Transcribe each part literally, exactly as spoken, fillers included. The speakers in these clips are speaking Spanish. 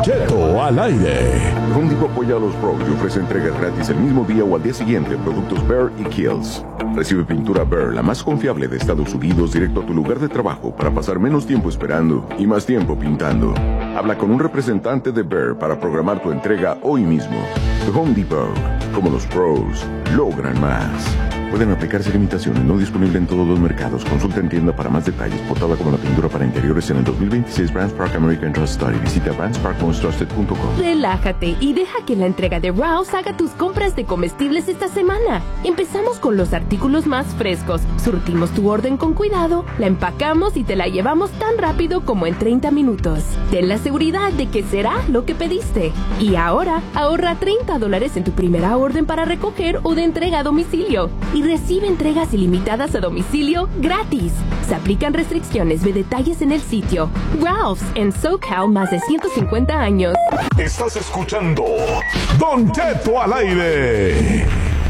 Cheto al aire. Home Depot apoya a los pros y ofrece entregas gratis el mismo día o al día siguiente en productos Behr y Kiehl's. Recibe pintura Behr, la más confiable de Estados Unidos, directo a tu lugar de trabajo para pasar menos tiempo esperando y más tiempo pintando. Habla con un representante de Behr para programar tu entrega hoy mismo. Home Depot, como los pros, logran más. Pueden aplicarse limitaciones, no disponible en todos los mercados. Consulta en tienda para más detalles. Portada como la pintura para interiores en el dos mil veintiséis Brands Park American Trust Study. Visita brands park most trusted punto com. Relájate y deja que la entrega de Ralph's haga tus compras de comestibles esta semana. Empezamos con los artículos más frescos. Surtimos tu orden con cuidado, la empacamos y te la llevamos tan rápido como en treinta minutos. Ten la seguridad de que será lo que pediste. Y ahora, ahorra treinta dólares en tu primera orden para recoger o de entrega a domicilio. Y recibe entregas ilimitadas a domicilio gratis. Se aplican restricciones. Ve detalles en el sitio. Ralph's en SoCal, más de ciento cincuenta años. Estás escuchando Don Cheto al aire.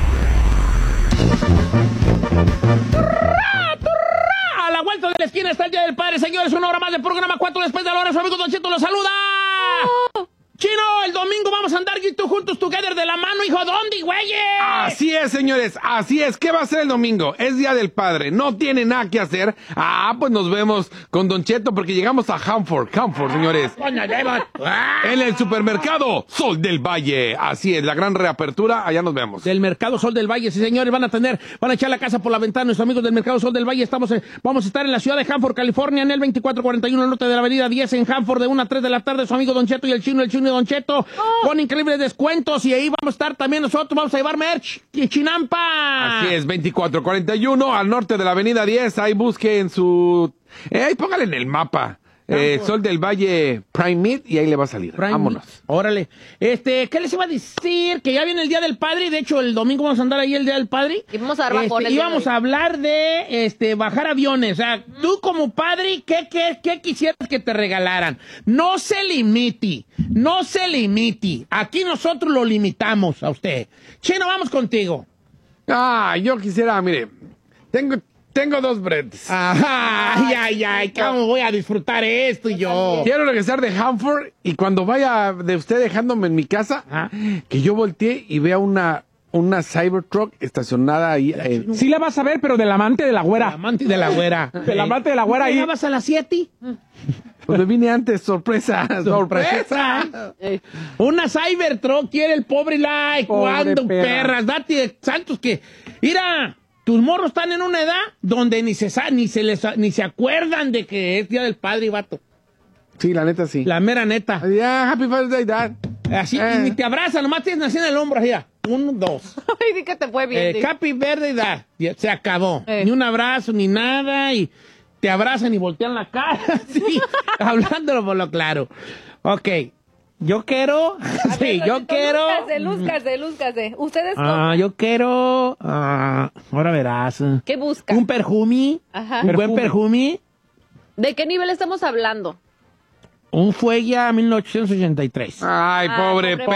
A la vuelta de la esquina está el Día del Padre, señores. Una hora más de programa. Cuatro después de la hora. Su amigo Don Cheto los saluda. Oh. Chino, el domingo vamos a andar tú juntos, together de la mano, hijo. ¿Dónde, güeyes? Así es, señores, así es. ¿Qué va a ser el domingo? Es Día del Padre, no tiene nada que hacer. Ah, pues nos vemos con Don Cheto porque llegamos a Hanford, Hanford, señores. En el supermercado Sol del Valle. Así es, la gran reapertura, allá nos vemos. Del Mercado Sol del Valle, sí, señores, van a tener, van a echar la casa por la ventana. Nuestros amigos del Mercado Sol del Valle, estamos, eh, vamos a estar en la ciudad de Hanford, California, en el veinticuatro cuarenta y uno, al norte de la avenida diez, en Hanford, de una a tres de la tarde. Su amigo Don Cheto y el chino, el chino y Don Cheto, oh, con increíbles descuentos, y ahí vamos a estar también nosotros, vamos a llevar merch y Chinampa. Así es, veinticuatro cuarenta y uno, al norte de la avenida diez, ahí busquen su... Eh, ahí póngale en el mapa. Eh, Sol del Valle Prime Meat y ahí le va a salir. Prime Vámonos. Meat. Órale. Este, ¿qué les iba a decir? Que ya viene el Día del Padre y de hecho el domingo vamos a andar ahí el Día del Padre. Y vamos a dar bajones. Este, y vamos a hablar de este bajar aviones. O sea, mm. tú como padre, ¿qué, qué, ¿qué quisieras que te regalaran? No se limite. No se limite. Aquí nosotros lo limitamos a usted. Chino, vamos contigo. Ah, yo quisiera, mire, tengo... Tengo dos breads. Ajá, ay, ay, ay, ¿cómo voy a disfrutar esto y yo? Quiero regresar de Hanford y cuando vaya de usted dejándome en mi casa, ajá, que yo voltee y vea una, una Cybertruck estacionada ahí. Eh. Sí la vas a ver, pero del amante de la güera. Del amante de la güera. Del amante de la güera ahí. ¿Llegabas a las siete? Pues me vine antes, sorpresa, sorpresa. Una Cybertruck quiere el pobre like. ¿Cuándo, perra. perras? Date santos que... Mira... Tus morros están en una edad donde ni se ni se les ni se acuerdan de que es Día del Padre y vato. Sí, la neta sí. La mera neta. Ya, yeah, Happy Father's Day, Dad. Así, eh. y ni te abrazan, nomás tienes así en el hombro, así. Uno, dos. Ay, di que te fue bien. Eh, Happy Birthday, Dad. Se acabó. Eh. Ni un abrazo, ni nada, y te abrazan y voltean la cara, así, hablándolo por lo claro. Ok. Yo quiero, a sí, ver, yo quiero. Lúzcase, lúzcase, lúzcase. Ustedes. Ah, yo quiero. Ah, ahora verás. ¿Qué busca? Un perfume. Ajá. Un perfume. buen perfume. ¿De qué nivel estamos hablando? Un Fuella mil novecientos ochenta y tres. Ay, ah, pobre, pobre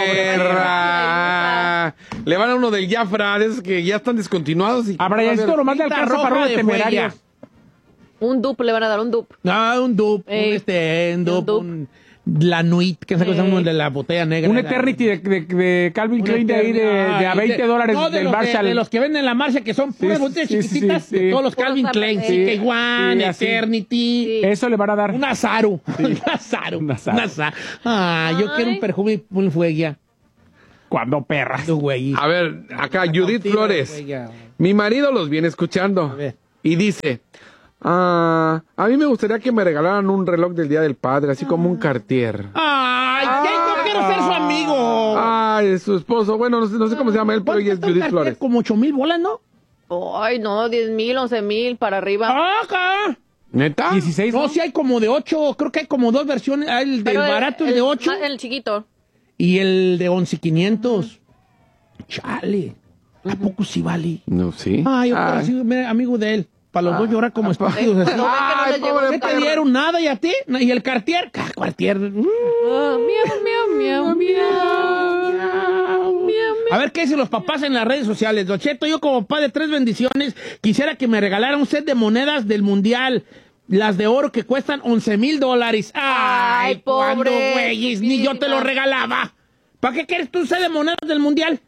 perra. perra. Le van a uno del Jafra, de esos que ya están descontinuados. Y Habrá ya esto nomás de alcanza para los temerarios. Un dupe le van a dar, un dupe. No, un dupe. Un este, un dupe. Un La Nuit, que es esa cosa de la botella negra. Un Eternity de, de, de Calvin Klein de ahí de, de a veinte dólares no, de del los, Marshall. De, de los que venden en la Marshall, que son puras sí, botellas sí, chiquititas. Sí, sí, sí. Todos los Calvin Klein, sí, que One, sí, Eternity. Sí. Eso le van a dar. Un Azaru. Sí. Un Azaru. Un Azaru. Un Azaru. Ah, yo quiero un perfume, un Fuella. Cuando perras. A ver, acá Judith no, Flores. Mi marido los viene escuchando. Y dice... Ah, a mí me gustaría que me regalaran un reloj del Día del Padre, así como un Cartier. ¡Ay! Ah, yo quiero ser su amigo! Ay, su esposo. Bueno, no sé, no sé cómo se llama él, pero ella es Judith Cartier? Flores. Como ocho mil bolas, ¿no? Ay, no, diez mil, once mil para arriba. ¡Acá! ¿Neta? dieciséis. No, ¿no? Sí hay como de ocho, creo que hay como dos versiones. El del el, barato, el, el de ocho. El chiquito. Y el de once quinientos. Chale. ¿A uh-huh. poco sí vale? No, sí. Ay, yo Ay. Sido amigo de él. Para los ah, dos llorar como estúpidos. Ah, no no te dieron nada y a ti. Y el Cartier. Cartier. Uh, oh, miau, miau, miau, miau, miau, miau. A ver qué dicen los papás en las redes sociales. Don Cheto, yo como papá de tres bendiciones quisiera que me regalara un set de monedas del Mundial. las de oro que cuestan once mil dólares. Ay, Ay, pobre. ¿cuándo, güeyes? Ni yo te lo regalaba. ¿Para qué quieres tú ser de monedas del mundial?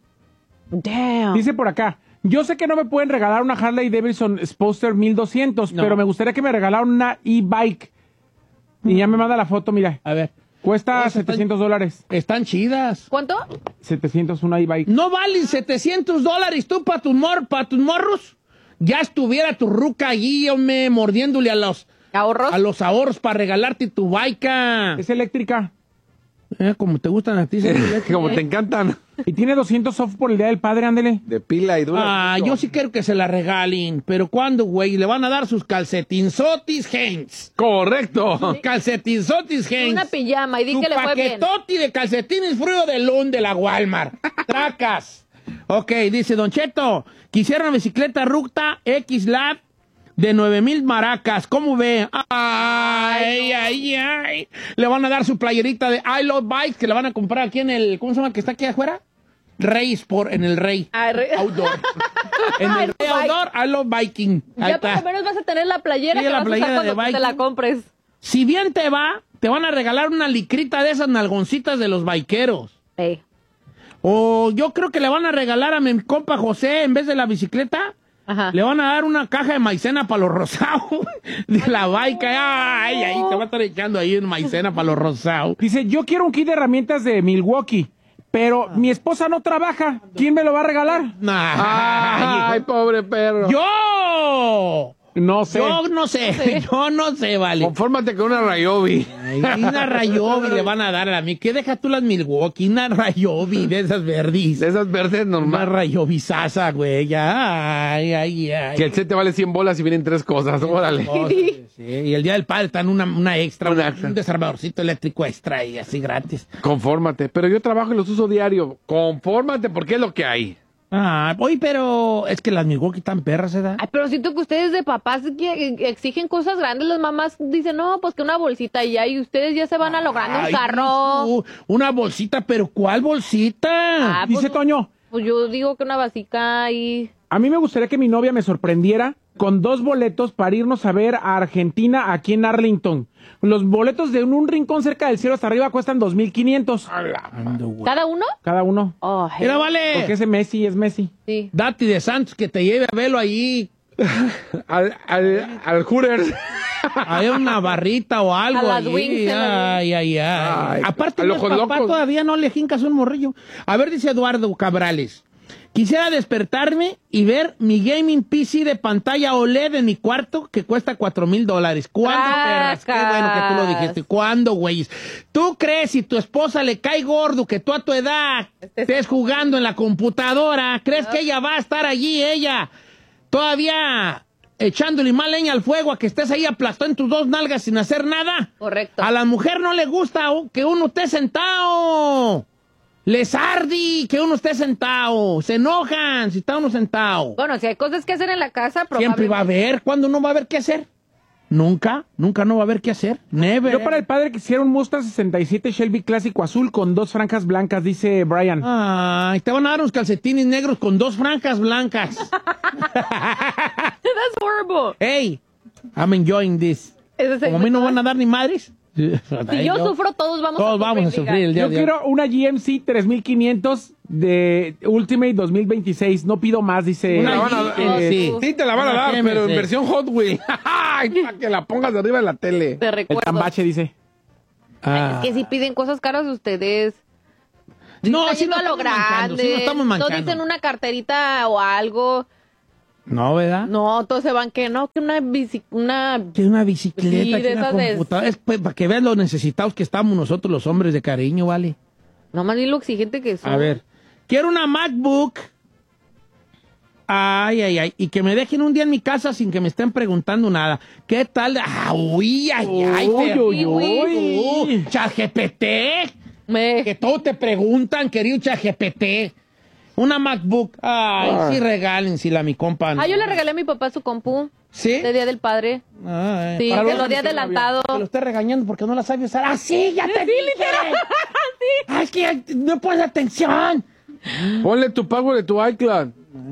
Damn. Dice por acá, yo sé que no me pueden regalar una Harley Davidson Sposter mil doscientos, No. pero me gustaría que me regalaran una e-bike. Y ya me manda la foto, mira. A ver. Cuesta Pues, setecientos dólares. Están chidas. ¿Cuánto? setecientos una e-bike. No valen setecientos dólares tú para tus, mor pa tus morros. Ya estuviera tu ruca allí, hombre, mordiéndole a los, ¿Ahorros? a los ahorros para regalarte tu baica. Es eléctrica. Eh, como te gustan a ti. Como te encantan. Y tiene doscientos soft por el Día del Padre, ándele. De pila y dura. Ah, yo sí quiero que se la regalen. Pero ¿cuándo, güey? Le van a dar sus calcetinzotis Heinz. Correcto. Calcetinzotis Heinz. Una pijama y di Su que le fue bien. paquetoti de calcetines frío de Lund de la Walmart. Tracas. Ok, dice Don Cheto, quisiera una bicicleta Ruta X-Lab de nueve mil maracas. ¿Cómo ve? Ay, ay, ay. Le van a dar su playerita de I Love Bikes que le van a comprar aquí en el, ¿cómo se llama el que está aquí afuera? Rey Sport, en el Rey. Ay, re- Outdoor. En I el love Rey bike. Outdoor, I Love Biking. Ahí Ya por está. lo menos vas a tener la playera Sí, que la vas a playera usar de cuando te biking. la compres. Si bien te va, te van a regalar una licrita de esas nalgoncitas de los bikeros. Ey. O yo creo que le van a regalar a mi compa José, en vez de la bicicleta, Ajá. le van a dar una caja de maicena para los rosados de la baica. Ay, ahí te va a estar echando ahí una maicena para los rosados. Dice, yo quiero un kit de herramientas de Milwaukee, pero mi esposa no trabaja. ¿Quién me lo va a regalar? Nah, Ay, pobre perro. yo, No sé. yo no sé, yo no sé, vale. Confórmate con una Rayobi. Ay, una Rayobi le van a dar a mí. ¿Qué deja tú las Milwaukee? Una Rayobi de esas verdis. De esas verdes Una normal. Rayobi sasa, güey. Ay, ay, ay. Que el set te vale cien bolas y vienen tres cosas. Órale. Sí, sí. Y el día del padre están una, una extra, Una un, extra. un desarmadorcito eléctrico extra y así gratis. Confórmate. Pero yo trabajo y los uso diario. Confórmate porque es lo que hay. Ah, oye, pero es que las Milwaukee están perras, ¿eh? Ay, pero siento que ustedes de papás que exigen cosas grandes. Las mamás dicen, no, pues que una bolsita y ya. Y ustedes ya se van a logrando un Ay, carro. tú, una bolsita, pero ¿cuál bolsita? Ah, Dice pues, Toño, Pues yo digo que una vasica y... a mí me gustaría que mi novia me sorprendiera con dos boletos para irnos a ver a Argentina aquí en Arlington. Los boletos de un, un rincón cerca del cielo hasta arriba cuestan dos mil quinientos Ando, güey. ¿Cada uno? cada uno. Oh, Mira, Porque vale. ese Messi es Messi. sí. Dati de Santos que te lleve a verlo ahí. Al, al, al Hooters. Hay una barrita o algo. A las allí. Wings, en las Ay, ay, ay. Ay, Aparte, a no los es papá, locos. todavía no le jincas un morrillo. A ver, dice Eduardo Cabrales. Quisiera despertarme y ver mi gaming P C de pantalla O L E D en mi cuarto que cuesta cuatro mil dólares. ¿Cuándo, perras? Qué bueno que tú lo dijiste. ¿Cuándo, güey? ¿Tú crees si tu esposa le cae gordo que tú a tu edad estés jugando en la computadora? ¿Crees que ella va a estar allí, ella, todavía echándole más leña al fuego a que estés ahí aplastado en tus dos nalgas sin hacer nada? Correcto. A la mujer no le gusta que uno esté sentado. Les ardi que uno esté sentado. Se enojan si está uno sentado. Bueno, si hay cosas que hacer en la casa, Siempre va a probablemente- haber. ¿Cuándo no va a haber qué hacer? Nunca. Nunca no va a haber qué hacer. Never. Yo para el padre quisiera un Mustang sesenta y siete Shelby clásico azul con dos franjas blancas, dice Brian. Ay, te van a dar unos calcetines negros con dos franjas blancas. That's horrible. Hey, I'm enjoying this. Ese es el Como a mí no mejor. van a dar ni madres. Si yo sufro, todos vamos Todos a vamos a sufrir el día Yo de hoy. quiero una G M C tres mil quinientos de Ultimate dos mil veintiséis. No pido más, dice. Una La van a dar. G M C. Sí, sí te la van a dar, Una G M C. pero en versión Hot Wheel. Ay, para que la pongas arriba de la tele. Te El recuerdo. tambache dice. Ah. Es que si piden cosas caras ustedes. No, Está sí yendo no a lo estamos manchando, grande. sí no estamos no manchando. dicen una carterita o algo. No, ¿verdad? No, todos se van que no, que una bici, una... Que una bicicleta, Sí, de que una esas de- computadora. Es pues, para que vean lo necesitados que estamos nosotros los hombres de cariño, ¿vale? No más ni lo exigente que son. A ver, quiero una MacBook. Ay, ay, ay. Y que me dejen un día en mi casa sin que me estén preguntando nada. ¿Qué tal? Ah, uy, ay, ay. Uy, pero- uy, uy. Uh, ChatGPT. Me... Que todo te preguntan, querido ChatGPT. Una MacBook. Ay, Ah. sí regalen, si la mi compa. Ah, yo le regalé a mi papá su compu. ¿Sí? De Día del Padre. Ay, Sí, para se los- lo di adelantado. Que lo esté regañando porque no la sabe usar. ¡Ah, sí! ¡Ya te dije! Ay, es que ya no pones atención. Ponle tu password de tu iCloud.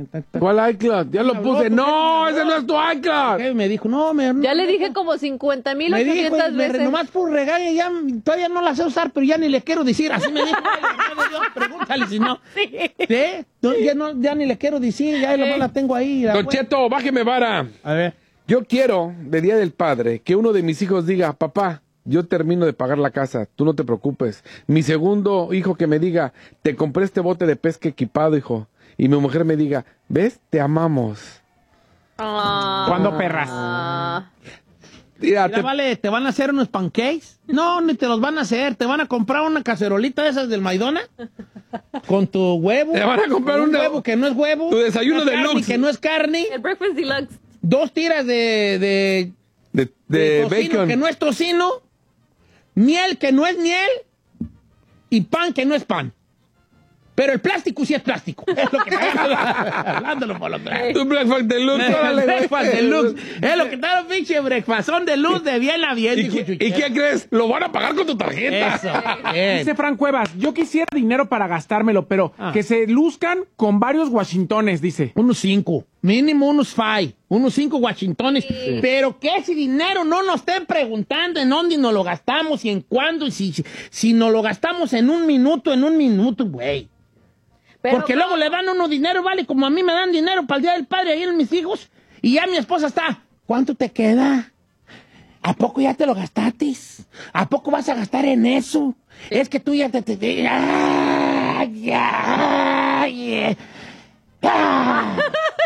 ¿Cuál iCloud? Ya lo puse. No, ese no es tu iCloud. ¿Qué? Me dijo, no, me... Ya le dije como cincuenta mil Me dijo, ochocientas me- veces. nomás por regaño, ya todavía no la sé usar, pero ya ni le quiero decir. Así me dijo, ay, madre de Dios, pregúntale si no. Sí. ¿Sí? No, ya, no, ya ni le quiero decir, ya nomás la tengo ahí. la Don voy- Cheto, bájeme vara. A ver. Yo quiero, de Día del Padre, que uno de mis hijos diga, papá, yo termino de pagar la casa, tú no te preocupes. Mi segundo hijo que me diga, te compré este bote de pesca equipado, hijo. Y mi mujer me diga, ¿ves? Te amamos. Ah. ¿Cuándo, perras? Ah. Mira, Mira, te- vale, ¿te van a hacer unos pancakes? No, ni te los van a hacer. Te van a comprar una cacerolita de esas del Maidona con tu huevo. Te van a comprar un una- huevo que no es huevo. tu desayuno una carne deluxe. que no es carne. El Breakfast Deluxe. Dos tiras de, de, de, de de tocino bacon. que no es tocino. Miel que no es miel. Y pan que no es pan. Pero el plástico sí es plástico. Es lo que hablándolo por lo claro. Tu breakfast deluxe, El órale, güey. breakfast deluxe. Es lo que está los pinche breakfast. Son deluxe de bien a bien. ¿Y dijo qué, ¿Y Chuchero. qué crees? Lo van a pagar con tu tarjeta. Eso. Bien. Dice Frank Cuevas, yo quisiera dinero para gastármelo, pero Ah. que se luzcan con varios Washingtones, dice. Unos cinco. Mínimo unos five. Unos cinco Washingtones. Pero que ese dinero no nos estén preguntando en dónde nos lo gastamos y en cuándo. Y si, si nos lo gastamos en un minuto, en un minuto, güey. Pero- Porque luego le dan uno dinero, vale, como a mí me dan dinero para el Día del Padre ahí en mis hijos. Y ya mi esposa está, ¿cuánto te queda? ¿A poco ya te lo gastaste? ¿A poco vas a gastar en eso? Es que tú ya te... te, te- ¡Ah! ¡Ya! ¡Ya! ¡Ah!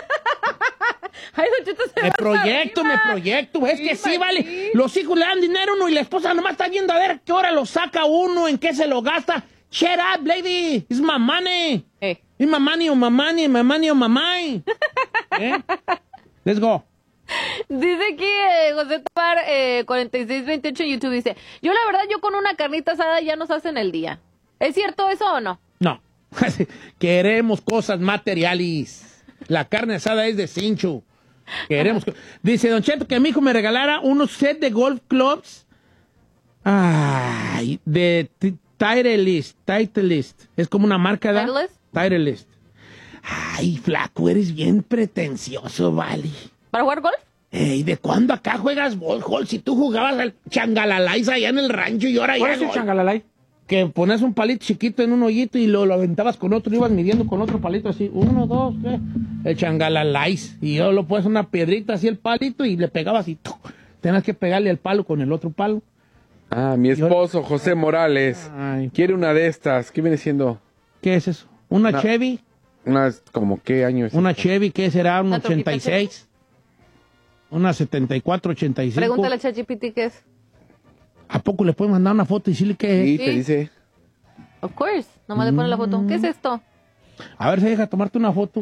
Ay, Don Cheto, se Me va proyecto, me arriba. proyecto. Es que sí, Sí, vale. machín. Los hijos le dan dinero a uno y la esposa nomás está viendo a ver qué hora lo saca uno, en qué se lo gasta. Shut up, lady. It's my money. Eh. It's my money, o my money, my money, o my money. ¿Eh? Let's go. Dice aquí eh, José Tobar eh, cuarenta y seis veintiocho en YouTube, dice, yo la verdad, yo con una carnita asada ya nos hacen el día. ¿Es cierto eso o no? No. Queremos cosas materiales. La carne asada es de cincho. Queremos. co- Dice Don Cheto que mi hijo me regalara unos set de golf clubs. Ay, de t- Titleist. Titleist. Es como una marca de. ¿Titleist? Titleist. Ay, flaco, eres bien pretencioso, vale. ¿Para jugar golf? Ey, ¿de cuándo acá juegas bol, si tú jugabas al changalalais allá en el rancho y ahora ¿Cuál ya es el golf? changalalay? Que pones un palito chiquito en un hoyito y lo, lo aventabas con otro, y ibas midiendo con otro palito así, uno, dos, tres, el changalalais, y yo lo pones una piedrita así el palito y le pegabas y ¡tuc! Tenías que pegarle el palo con el otro palo. Ah, mi esposo, José Morales, Ay. quiere una de estas. ¿Qué viene siendo? ¿Qué es eso? ¿Una No. Chevy? Unas, como, ¿qué año es? ¿Una esta? Chevy qué será? ¿Un ¿Una troquita ochenta y seis? ¿Una setenta y cuatro, ochenta y cinco? Pregúntale a ChatGPT qué es. ¿A poco le puedes mandar una foto y decirle qué es? Sí, te Sí. dice. Of course. Nomás le pone la foto. ¿Qué es esto? A ver si deja tomarte una foto.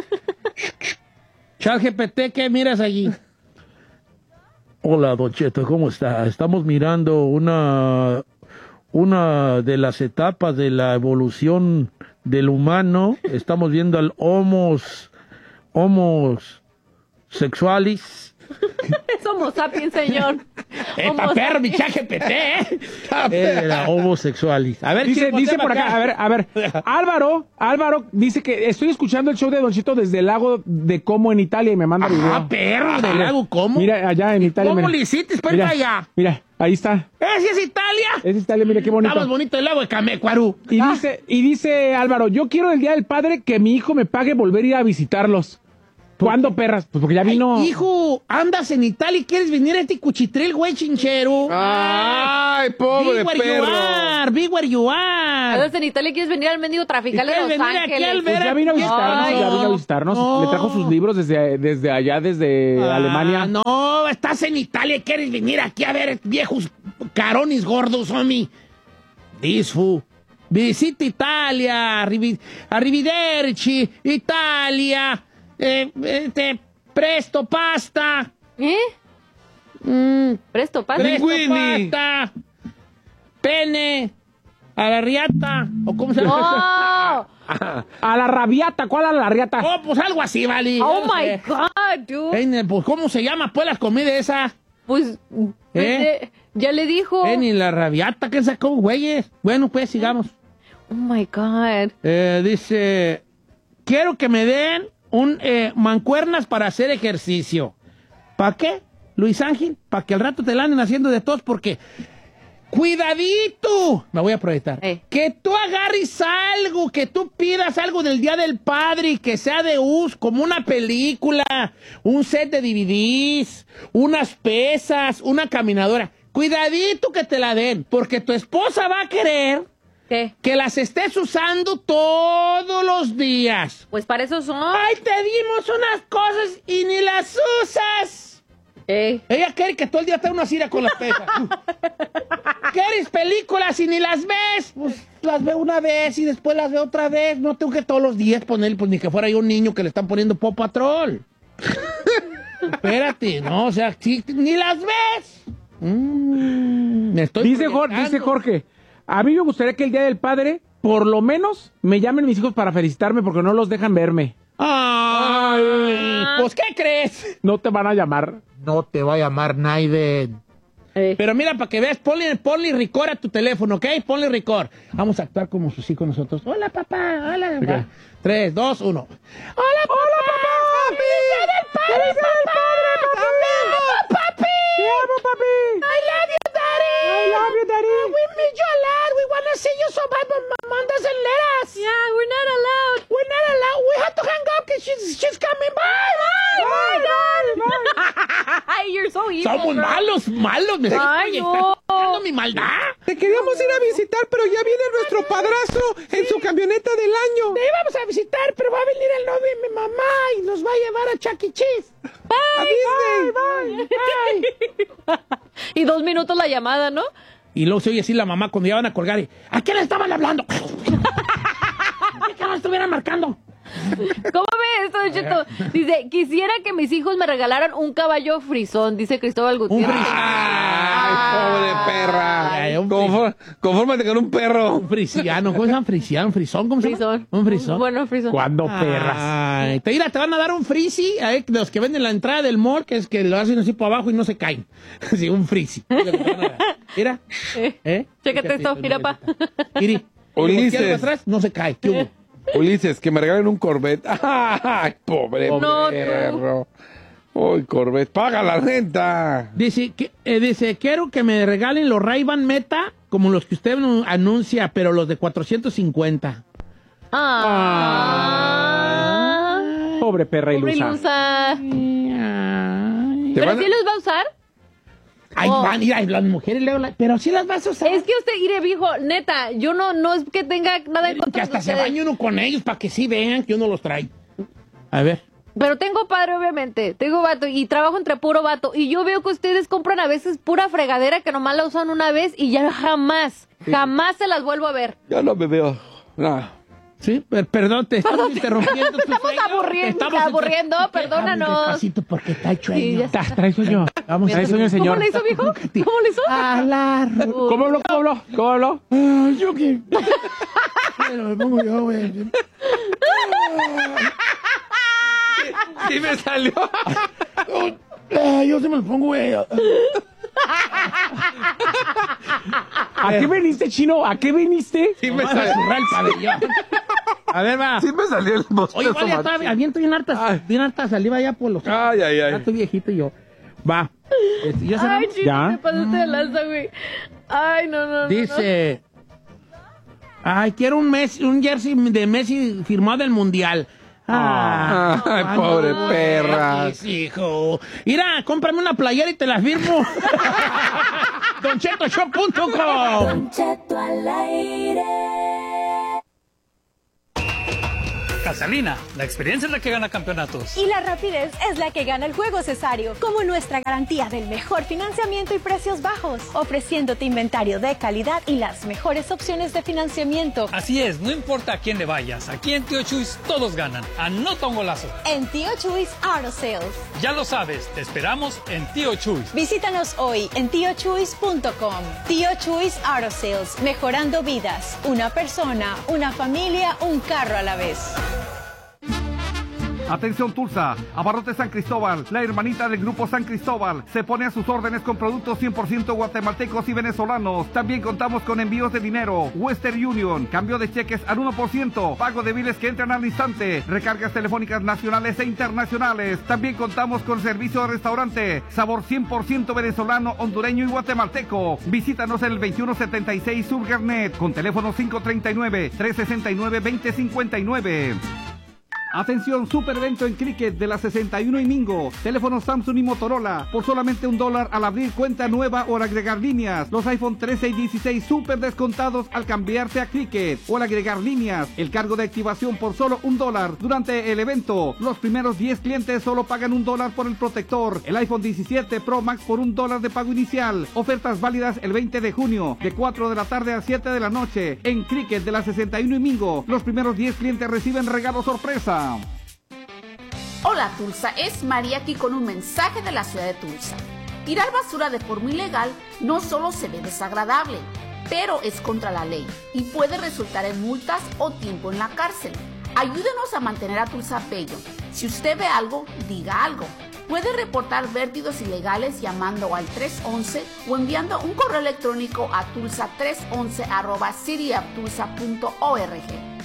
Chat G P T, ¿qué miras allí? Hola, Don Cheto, ¿cómo está? Estamos mirando una, una de las etapas de la evolución del humano. Estamos viendo al homos, homos sexualis. Es Homo sapiens, señor. ¡Eh, Homo pa' perro, mi sapiens. Chat G P T, eh! Era homosexualis. A ver, Dice, ¿quién dice voltea por para acá, a ver, a ver, Álvaro, Álvaro dice que estoy escuchando el show de Don Cheto desde el lago de Como en Italia y me manda video. Ah, perro, del lago, ¿cómo? Mira, allá en Italia. ¿Cómo mira. le hiciste para ir Mira, para allá? Mira, ahí está. ¿Ese es Italia? Es Italia, mira qué bonito. Está más bonito el lago de Camecuaru. Y Ah, dice, y dice Álvaro, yo quiero el día del padre que mi hijo me pague volver a ir a visitarlos. ¿Cuándo, perras? Pues porque ya vino. ay, hijo, andas en Italia y quieres venir a este cuchitril, güey, chinchero. ¡Ay, pobre Be where you perro! are, be where you are. Entonces en Italia quieres venir al mendigo trafical de ¿Quieres Los venir aquí Ángeles. al Pues ya vino a visitarnos, Ay, ya vino a no, visitarnos. no. Le trajo sus libros desde, desde allá, desde Ah, Alemania. No, estás en Italia y quieres venir aquí a ver viejos carones gordos, homie. Disfu. Visita Italia, arrivi- arrivederci, Italia, eh, eh, te presto pasta, ¿Eh? mm, Presto, pasa. presto Linguini. pasta, pene, a la riata, o cómo se llama. ¡Oh! A la rabiata, ¿cuál a la rabiata? Oh, pues algo así, vale. ¡Oh, Yo no my sé. God, dude! Eh, pues, ¿cómo se llama, pues, las comidas esas? Pues, pues, ¿Eh? eh, ya le dijo. Eh, ni la rabiata, ¿qué sacó, güeyes? Bueno, pues, sigamos. Oh, my God. Eh, dice, quiero que me den un eh, mancuernas para hacer ejercicio. ¿Para qué, Luis Ángel? Para que al rato te la anden haciendo de tos, porque... ¡Cuidadito! Me voy a proyectar. Eh. Que tú agarres algo, que tú pidas algo del Día del Padre y que sea de uso, como una película, un set de D V Ds, unas pesas, una caminadora. Cuidadito que te la den, porque tu esposa va a querer ¿Qué? que las estés usando todos los días. Pues para eso son. ¡Ay, te dimos unas cosas y ni las usas! Eh. Ella quiere que todo el día esté una cira con las pesas. ¿Quieres películas y ni las ves? Pues las veo una vez y después las veo otra vez. No tengo que todos los días poner, pues ni que fuera yo un niño que le están poniendo Paw Patrol. Espérate, no, o sea, sí, ni las ves. Mm, me estoy Dice Jorge, dice Jorge, a mí me gustaría que el Día del Padre, por lo menos, me llamen mis hijos para felicitarme porque no los dejan verme. Ay, pues, ¿qué crees? No te van a llamar. No te va a llamar Naiden. Eh. Pero mira, para que veas, ponle, ponle ricor a tu teléfono, ¿ok? Ponle ricor. Vamos a actuar como sus hijos nosotros. Hola, papá. Hola, Okay. papá. Tres, dos, uno. Hola, papá. Hola, papá. ¡Feliz Día del Padre, ¡Feliz Día del papá! Padre, papi! ¡Te amo, papi! ¡Te amo, papi! I love you, daddy! I love you, daddy! We miss you a lot. We want to see you so bad, but mom doesn't let us. Yeah, we're not allowed. We're not allowed. We have to hang up because she's, she's coming. Bye, bye, bye, bye, bye. Ay, you're so evil. Somos girl. malos, malos. Me estoy Ay, no. proyectando mi maldad. Te queríamos ir a visitar, pero ya viene nuestro padrastro en su camioneta del año. Te íbamos a visitar, pero va a venir el novio de mi mamá y nos va a llevar a Chuck E. Cheese. A Disney. Bye, bye. Y dos minutos la llamada, ¿no? Y luego se oye así la mamá cuando ya van a colgar y, ¿a quién le estaban hablando? ¿Qué no estuvieran marcando? ¿Cómo ve esto, Don Cheto? Dice, quisiera que mis hijos me regalaran un caballo frisón, dice Cristóbal Gutiérrez. frisón. Ay, pobre perra. Ay, un Confor- Confórmate con un perro. Un frisiano, ¿cómo se llama? Frisiano, frisón, ¿cómo se llama? Frisón. Un frisón. Bueno, frisón. ¿Cuándo, perras? Ay, te, mira, te van a dar un frisi, eh, de los que venden la entrada del mall, que es que lo hacen así por abajo y no se caen. Sí, un frisi. Es lo que te van a dar. Mira. ¿Eh? Chécate esto, mira, pa. Miri. Ulises. Atrás, no se cae. ¿Qué hubo? Ulises, que me regalen un Corvette. Ay, pobre No, perro. Uy, Corvette, paga la renta. Dice, que, eh, dice, quiero que me regalen los Ray-Ban Meta, como los que usted nu- anuncia, pero los de cuatrocientos cincuenta. Ah. Pobre perra Pobre ilusa. ilusa. Ay, ¿Te ¿Pero van a- sí los va a usar? Ay, Oh. van, mira, las mujeres luego, la- pero sí las vas a usar. Es que usted, mire, viejo, neta, yo no, no es que tenga nada en Que contra de hasta se ustedes. bañe uno con ellos para que sí vean que uno los trae. A ver. Pero tengo padre, obviamente. Tengo vato y trabajo entre puro vato. Y yo veo que ustedes compran a veces pura fregadera que nomás la usan una vez y ya jamás, jamás se las vuelvo a ver. Ya no me veo. No. Sí, per- perdón, te estamos Perdón, interrumpiendo. tu estamos sueño. aburriendo, Te estamos aburriendo, inter- perdónanos. Vamos despacito porque está hecho Sí, ello. ya está. Ta- Trae sueño. Vamos Trae sueño el ¿Cómo señor. le hizo, viejo? ¿Cómo le hizo? Hablar. ¿Cómo habló? ¿Cómo habló? ¿Cómo habló? Ay, yo qué. Pero me pongo yo, güey. Sí me salió. Ay, yo se me lo pongo, güey. ¿A qué viniste, chino? ¿A qué viniste? Sí me Vamos a salió. zurrar el pabellón. A ver, va. Sí me salió el bostezo. Oye, vale, ya está, macho. aviento bien harta, Ay. bien harta saliva ya por los... Ay, ay, Ya ay. estoy viejito y yo. Va. Este, ¿Ya Ay, cerramos? chino, ¿Ya? te pasaste de lanza, güey. Ay, no, no, no. Dice... Ay, quiero un Messi, un jersey de Messi firmado del Mundial. Ah, Ay, ah, pobre no, perra. X, hijo. Mira, cómprame una playera y te la firmo. don cheto show punto com. Casalina, la experiencia es la que gana campeonatos. Y la rapidez es la que gana el juego, Cesario, como nuestra garantía del mejor financiamiento y precios bajos, ofreciéndote inventario de calidad y las mejores opciones de financiamiento. Así es, no importa a quién le vayas, aquí en Tío Chuys todos ganan. Anota un golazo. En Tío Chuys Auto Sales. Ya lo sabes, te esperamos en Tío Chuys. Visítanos hoy en tío chuys punto com. Tío Chuys Auto Sales, mejorando vidas. Una persona, una familia, un carro a la vez. Atención Tulsa, Abarrotes San Cristóbal, la hermanita del Grupo San Cristóbal, se pone a sus órdenes con productos cien por ciento guatemaltecos y venezolanos. También contamos con envíos de dinero, Western Union, cambio de cheques al uno por ciento, pago de biles que entran al instante, recargas telefónicas nacionales e internacionales. También contamos con servicio de restaurante, sabor cien por ciento venezolano, hondureño y guatemalteco. Visítanos en el veintiuno setenta y seis Sur Garnet, con teléfono cinco treinta y nueve, tres sesenta y nueve, veinte cincuenta y nueve. Atención, superevento en cricket de la sesenta y uno y Mingo. Teléfonos Samsung y Motorola. Por solamente un dólar al abrir cuenta nueva o al agregar líneas. Los iPhone trece y dieciséis super descontados al cambiarse a cricket o al agregar líneas. El cargo de activación por solo un dólar durante el evento. Los primeros diez clientes solo pagan un dólar por el protector. El iPhone diecisiete Pro Max por un dólar de pago inicial. Ofertas válidas el veinte de junio de cuatro de la tarde a siete de la noche. En cricket de la sesenta y uno y Mingo. Los primeros diez clientes reciben regalo sorpresa. Hola Tulsa, es María aquí con un mensaje de la ciudad de Tulsa. Tirar basura de forma ilegal no solo se ve desagradable, pero es contra la ley y puede resultar en multas o tiempo en la cárcel. Ayúdenos a mantener a Tulsa bello. Si usted ve algo, diga algo. Puede reportar vertidos ilegales llamando al tres once o enviando un correo electrónico a tulsa tres once arroba city of tulsa punto org.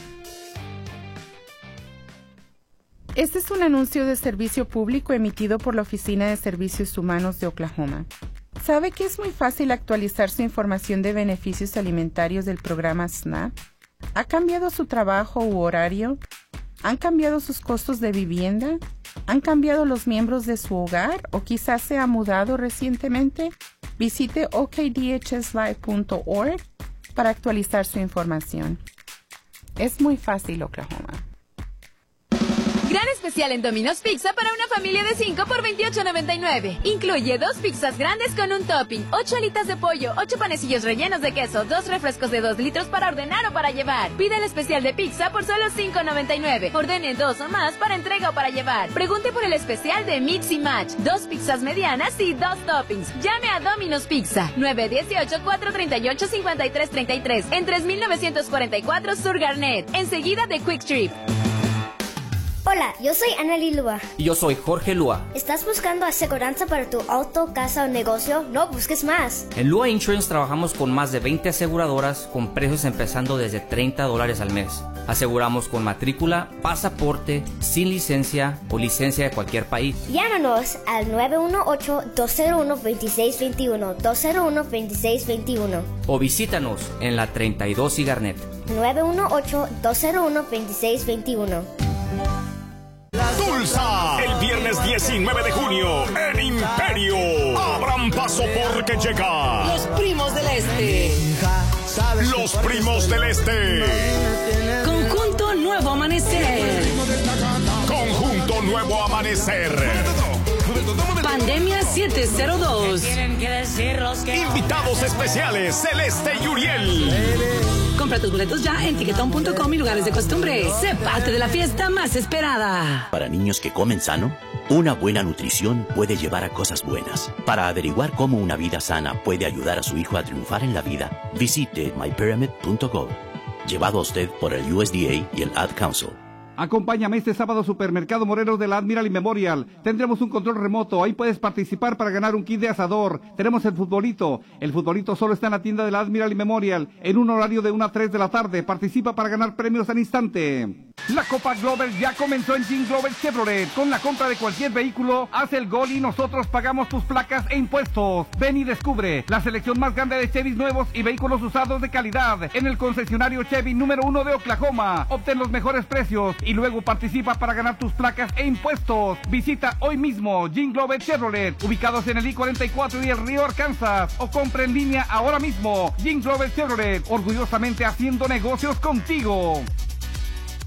Este es un anuncio de servicio público emitido por la Oficina de Servicios Humanos de Oklahoma. ¿Sabe que es muy fácil actualizar su información de beneficios alimentarios del programa SNAP? ¿Ha cambiado su trabajo u horario? ¿Han cambiado sus costos de vivienda? ¿Han cambiado los miembros de su hogar o quizás se ha mudado recientemente? Visite o k d h s live punto org para actualizar su información. Es muy fácil, Oklahoma. Gran especial en Domino's Pizza para una familia de cinco por veintiocho noventa y nueve. Incluye dos pizzas grandes con un topping, ocho alitas de pollo, ocho panecillos rellenos de queso, dos refrescos de dos litros para ordenar o para llevar. Pide el especial de pizza por solo cinco noventa y nueve. Ordene dos o más para entrega o para llevar. Pregunte por el especial de Mix y Match. Dos pizzas medianas y dos toppings. Llame a Domino's Pizza. nueve uno ocho, cuatro tres ocho, cinco tres tres tres en tres mil novecientos cuarenta y cuatro Sur Garnet. Enseguida de Quick Trip. Hola, yo soy Anneli Lua. Y yo soy Jorge Lua. ¿Estás buscando aseguranza para tu auto, casa o negocio? No busques más. En Lua Insurance trabajamos con más de veinte aseguradoras con precios empezando desde treinta dólares al mes. Aseguramos con matrícula, pasaporte, sin licencia o licencia de cualquier país. Llámanos al nueve uno ocho, dos cero uno, dos seis dos uno, dos cero uno, dos seis dos uno. O visítanos en la treinta y dos y Garnet. nueve uno ocho, dos cero uno, dos seis dos uno. Tulsa, el viernes diecinueve de junio en Imperio. Abran paso porque llega Los Primos del Este. Los Primos del Este. Conjunto Nuevo Amanecer. Conjunto Nuevo Amanecer. Pandemia siete cero dos. Invitados especiales Celeste y Uriel. Compra tus boletos ya en tiquetón punto com y lugares de costumbre. Sé parte de la fiesta más esperada. Para niños que comen sano, una buena nutrición puede llevar a cosas buenas. Para averiguar cómo una vida sana puede ayudar a su hijo a triunfar en la vida, visite my pyramid punto gov. Llevado a usted por el U S D A y el Ad Council. Acompáñame este sábado a Supermercado Morelos de la Admiral y Memorial. Tendremos un control remoto. Ahí puedes participar para ganar un kit de asador. Tenemos el futbolito. El futbolito solo está en la tienda de la Admiral y Memorial en un horario de una a tres de la tarde. Participa para ganar premios al instante. La Copa Glover ya comenzó en Jean Glover Chevrolet. Con la compra de cualquier vehículo, haz el gol y nosotros pagamos tus placas e impuestos. Ven y descubre la selección más grande de Chevys nuevos y vehículos usados de calidad en el concesionario Chevy número uno de Oklahoma. Obtén los mejores precios y luego participa para ganar tus placas e impuestos. Visita hoy mismo Jean Glover Chevrolet, ubicados en el I cuarenta y cuatro y el Río Arkansas, o compra en línea ahora mismo. Jean Glover Chevrolet, orgullosamente haciendo negocios contigo.